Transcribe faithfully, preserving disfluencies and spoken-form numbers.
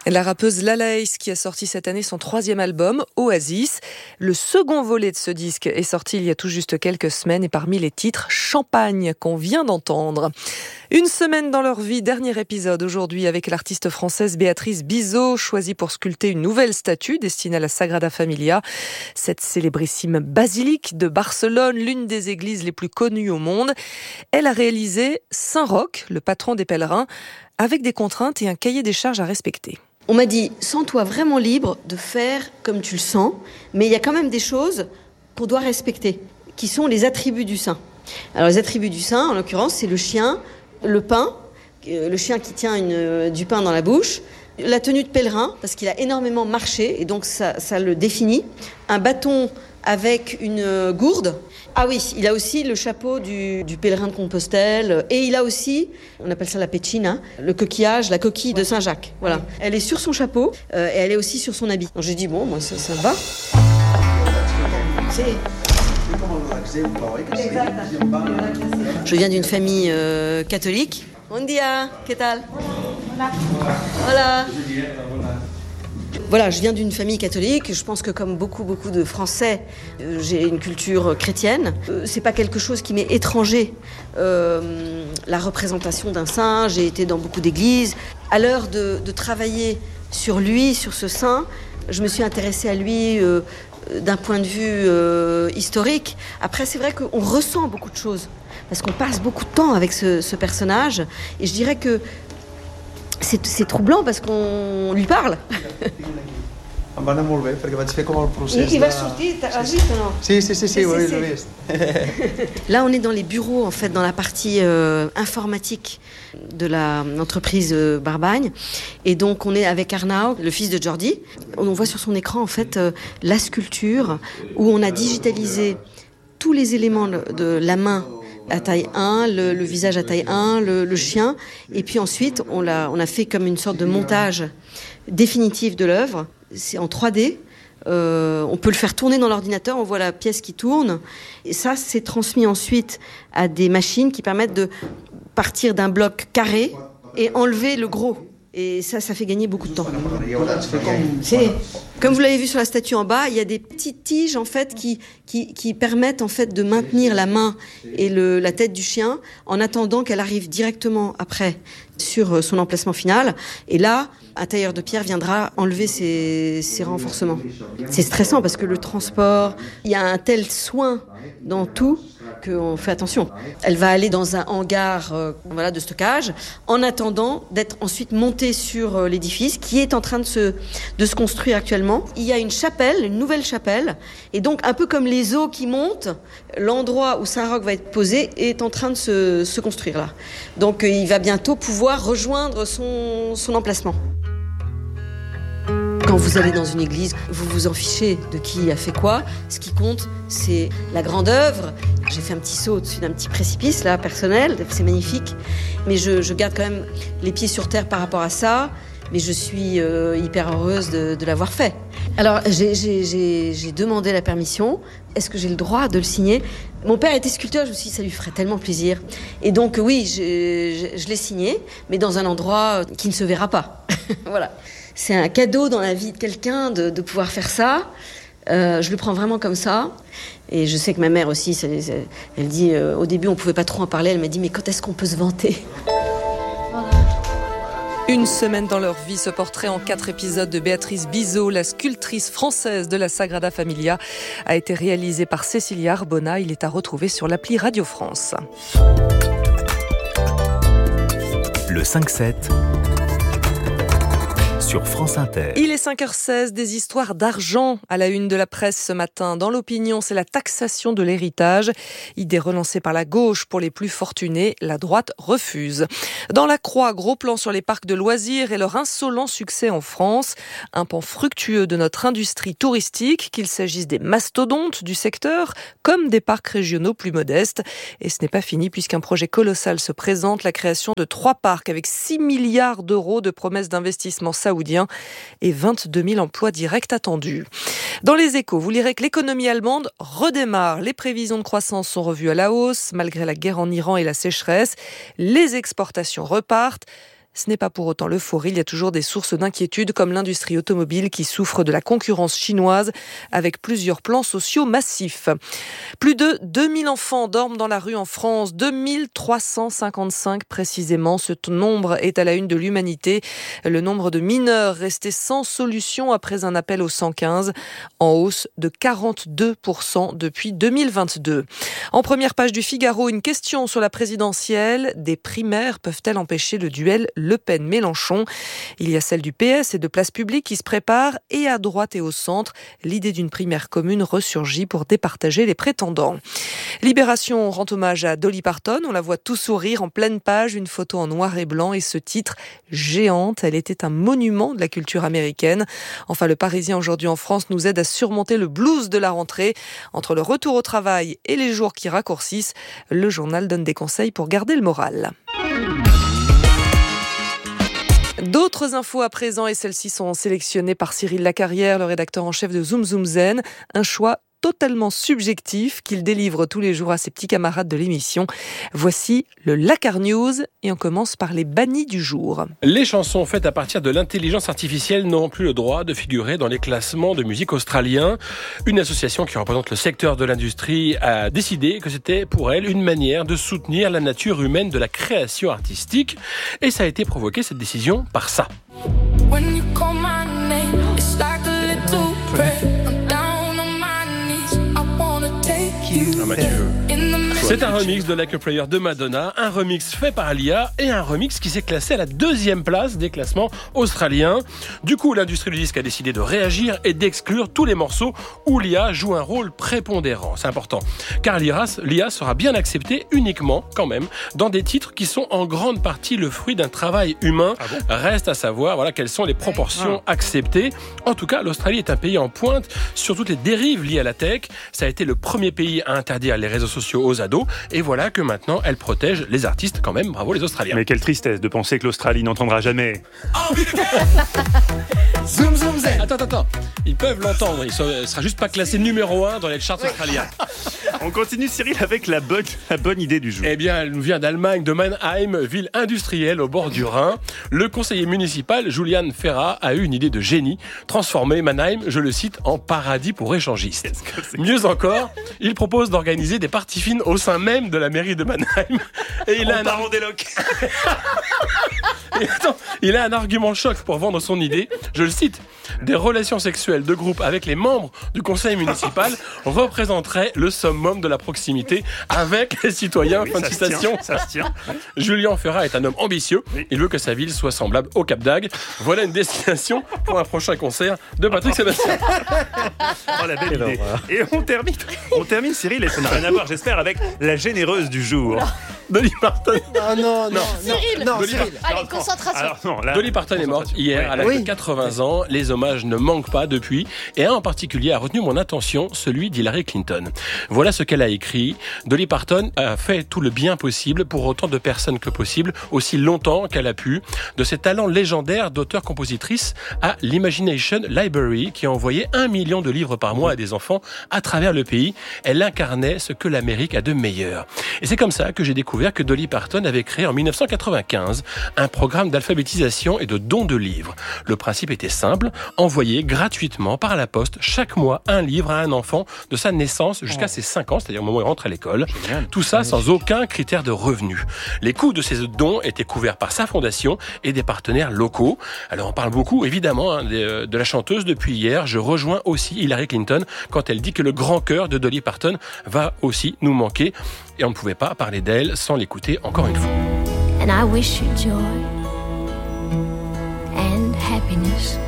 La rappeuse Lala Ace qui a sorti cette année son troisième album, Oasis. Le second volet de ce disque est sorti il y a tout juste quelques semaines et parmi les titres, Champagne qu'on vient d'entendre. Une semaine dans leur vie, dernier épisode aujourd'hui avec l'artiste française Béatrice Bizot, choisie pour sculpter une nouvelle statue destinée à la Sagrada Familia. Cette célébrissime basilique de Barcelone, l'une des églises les plus connues au monde. Elle a réalisé Saint-Roch, le patron des pèlerins, avec des contraintes et un cahier des charges à respecter. On m'a dit, sens-toi vraiment libre de faire comme tu le sens, mais il y a quand même des choses qu'on doit respecter, qui sont les attributs du saint. Alors les attributs du saint, en l'occurrence, c'est le chien, le pain, le chien qui tient une, du pain dans la bouche, la tenue de pèlerin, parce qu'il a énormément marché, et donc ça, ça le définit, un bâton avec une gourde. Ah oui, il a aussi le chapeau du, du pèlerin de Compostelle, et il a aussi, on appelle ça la pétchine, le coquillage, la coquille de Saint-Jacques. Voilà. Elle est sur son chapeau, euh, et elle est aussi sur son habit. Donc j'ai dit, bon, moi ça, ça va. C'est... Je viens d'une famille euh, catholique. Bon dia, ¿qué tal? Voilà. Voilà, je viens d'une famille catholique. Je pense que comme beaucoup, beaucoup de Français, euh, j'ai une culture chrétienne. Euh, c'est pas quelque chose qui m'est étranger. Euh, la représentation d'un saint, j'ai été dans beaucoup d'églises. À l'heure de, de travailler sur lui, sur ce saint, je me suis intéressée à lui euh, d'un point de vue euh, historique. Après, c'est vrai qu'on ressent beaucoup de choses, parce qu'on passe beaucoup de temps avec ce, ce personnage. Et je dirais que c'est, c'est troublant, parce qu'on lui parle. Em va anar molt bé, perquè vaig fer com el procés Il de... va sortir, t'as vu ou non? Sí, sí, sí, sí, oui, je l'ai vist. Là, on est dans les bureaux, en fait, dans la partie euh, informatique de la, l'entreprise euh, Barbagne. Et donc, on est avec Arnaud, le fils de Jordi. On voit sur son écran, en fait, euh, la sculpture, où on a digitalisé tous les éléments de la main à taille un, le, le visage à taille un, le, le chien. Et puis ensuite, on, l'a, on a fait comme une sorte de montage définitif de l'œuvre. C'est en trois D. Euh, on peut le faire tourner dans l'ordinateur, on voit la pièce qui tourne. Et ça, c'est transmis ensuite à des machines qui permettent de partir d'un bloc carré et enlever le gros. Et ça, ça fait gagner beaucoup de temps. C'est, comme vous l'avez vu sur la statue en bas, il y a des petites tiges en fait qui qui, qui permettent en fait de maintenir la main et le, la tête du chien en attendant qu'elle arrive directement après sur son emplacement final. Et là, un tailleur de pierre viendra enlever ces, ces renforcements. C'est stressant parce que le transport, il y a un tel soin dans tout qu'on fait attention. Elle va aller dans un hangar euh, voilà, de stockage en attendant d'être ensuite montée sur euh, l'édifice qui est en train de se, de se construire actuellement. Il y a une chapelle, une nouvelle chapelle, et donc un peu comme les eaux qui montent, l'endroit où Saint-Roch va être posé est en train de se, se construire là. Donc euh, il va bientôt pouvoir rejoindre son, son emplacement. Quand vous allez dans une église, vous vous en fichez de qui a fait quoi. Ce qui compte, c'est la grande œuvre. J'ai fait un petit saut au-dessus d'un petit précipice, là, personnel, c'est magnifique. Mais je, je garde quand même les pieds sur terre par rapport à ça. Mais je suis euh, hyper heureuse de, de l'avoir fait. Alors, j'ai, j'ai, j'ai, j'ai demandé la permission. Est-ce que j'ai le droit de le signer ? Mon père était sculpteur, je me suis dit, ça lui ferait tellement plaisir. Et donc, oui, je, je, je l'ai signé, mais dans un endroit qui ne se verra pas. Voilà. C'est un cadeau dans la vie de quelqu'un de, de pouvoir faire ça. Euh, je le prends vraiment comme ça. Et je sais que ma mère aussi, c'est, c'est, elle dit, euh, au début, on ne pouvait pas trop en parler. Elle m'a dit, mais quand est-ce qu'on peut se vanter ? Une semaine dans leur vie, ce portrait en quatre épisodes de Béatrice Bizot, la sculptrice française de la Sagrada Familia, a été réalisé par Cécilia Arbona. Il est à retrouver sur l'appli Radio France. Le cinq sept sur France Inter. Il est cinq heures seize, des histoires d'argent à la une de la presse ce matin. Dans l'opinion, c'est la taxation de l'héritage. Idée relancée par la gauche pour les plus fortunés, la droite refuse. Dans la Croix, gros plan sur les parcs de loisirs et leur insolent succès en France. Un pan fructueux de notre industrie touristique, qu'il s'agisse des mastodontes du secteur, comme des parcs régionaux plus modestes. Et ce n'est pas fini puisqu'un projet colossal se présente, la création de trois parcs avec six milliards d'euros de promesses d'investissement saoudien et vingt-deux mille emplois directs attendus. Dans les Échos, vous lirez que l'économie allemande redémarre. Les prévisions de croissance sont revues à la hausse, malgré la guerre en Iran et la sécheresse. Les exportations repartent. Ce n'est pas pour autant l'euphorie. Il y a toujours des sources d'inquiétude comme l'industrie automobile qui souffre de la concurrence chinoise avec plusieurs plans sociaux massifs. Plus de deux mille enfants dorment dans la rue en France, deux mille trois cent cinquante-cinq précisément. Ce nombre est à la une de l'Humanité. Le nombre de mineurs restés sans solution après un appel au cent quinze, en hausse de quarante-deux pour cent depuis deux mille vingt-deux. En première page du Figaro, une question sur la présidentielle. Des primaires peuvent-elles empêcher le duel Le Pen-Mélenchon ? Il y a celle du P S et de Place Publique qui se prépare, et à droite et au centre, l'idée d'une primaire commune ressurgit pour départager les prétendants. Libération rend hommage à Dolly Parton. On la voit tout sourire en pleine page, une photo en noir et blanc et ce titre géante. Elle était un monument de la culture américaine. Enfin, le Parisien aujourd'hui en France nous aide à surmonter le blues de la rentrée. Entre le retour au travail et les jours qui raccourcissent, le journal donne des conseils pour garder le moral. D'autres infos à présent, et celles-ci sont sélectionnées par Cyril Lacarrière, le rédacteur en chef de Zoom Zoom Zen. Un choix totalement subjectif qu'il délivre tous les jours à ses petits camarades de l'émission. Voici le Lacar News et on commence par les bannis du jour. Les chansons faites à partir de l'intelligence artificielle n'auront plus le droit de figurer dans les classements de musique australiens. Une association qui représente le secteur de l'industrie a décidé que c'était pour elle une manière de soutenir la nature humaine de la création artistique. Et ça a été provoqué, cette décision, par ça. When you call my name, it's like a little prayer. Ah, Mathieu. C'est un remix de Like a Prayer de Madonna, un remix fait par l'I A et un remix qui s'est classé à la deuxième place des classements australiens. Du coup, l'industrie du disque a décidé de réagir et d'exclure tous les morceaux où l'I A joue un rôle prépondérant. C'est important, car l'I A sera bien acceptée uniquement, quand même, dans des titres qui sont en grande partie le fruit d'un travail humain. Ah bon ? Reste à savoir voilà, quelles sont les proportions ah. acceptées. En tout cas, l'Australie est un pays en pointe sur toutes les dérives liées à la tech. Ça a été le premier pays à interdire les réseaux sociaux aux ados. Et voilà que maintenant, elle protège les artistes quand même. Bravo les Australiens. Mais quelle tristesse de penser que l'Australie n'entendra jamais. Oh, zoom, zoom, zen. Attends, attends. Ils peuvent l'entendre. Il ne sera juste pas classé numéro un dans les charts australiens. On continue, Cyril, avec la bonne, la bonne idée du jour. Eh bien, elle nous vient d'Allemagne, de Mannheim, ville industrielle au bord du Rhin. Le conseiller municipal, Julian Ferra, a eu une idée de génie. Transformer Mannheim, je le cite, en paradis pour échangistes. Mieux encore, il propose d'organiser des parties fines au sein même de la mairie de Mannheim. Et il a, un, ar... et attends, il a un argument choc pour vendre son idée. Je le cite. Des relations sexuelles de groupe avec les membres du conseil municipal représenteraient le summum de la proximité avec les citoyens. Oui, fin de citation. Ça se tient. Julien Ferrat est un homme ambitieux. Oui. Il veut que sa ville soit semblable au Cap d'Agde. Voilà une destination pour un prochain concert de Patrick Sébastien. Oh, la belle idée. Et on termine, on termine, Cyril, et ça n'a rien à voir, j'espère, avec la généreuse du jour. Dolly Parton. Non, non, non. Cyril. Non, Dolly Cyril. Allez, alors, concentration. Alors, non, là, Dolly Parton est morte hier oui. à l'âge oui. de quatre-vingts ans. Les hommages ne manquent pas depuis. Et un en particulier a retenu mon attention, celui d'Hillary Clinton. Voilà ce qu'elle a écrit. Dolly Parton a fait tout le bien possible pour autant de personnes que possible, aussi longtemps qu'elle a pu. De ses talents légendaires d'auteur-compositrice à l'Imagination Library, qui a envoyé un million de livres par mois à des enfants à travers le pays. Elle incarnait ce que l'Amérique a de meilleur. Et c'est comme ça que j'ai découvert que Dolly Parton avait créé en dix-neuf cent quatre-vingt-quinze un programme d'alphabétisation et de don de livres. Le principe était simple, envoyer gratuitement par la poste chaque mois un livre à un enfant de sa naissance jusqu'à ses cinq ans, c'est-à-dire au moment où il rentre à l'école. Génial. Tout ça sans aucun critère de revenu. Les coûts de ces dons étaient couverts par sa fondation et des partenaires locaux. Alors on parle beaucoup évidemment hein, de, de la chanteuse depuis hier. Je rejoins aussi Hillary Clinton quand elle dit que le grand cœur de Dolly Parton va aussi nous manquer. Et on ne pouvait pas parler d'elle sans l'écouter encore une fois. And I wish you joy and happiness.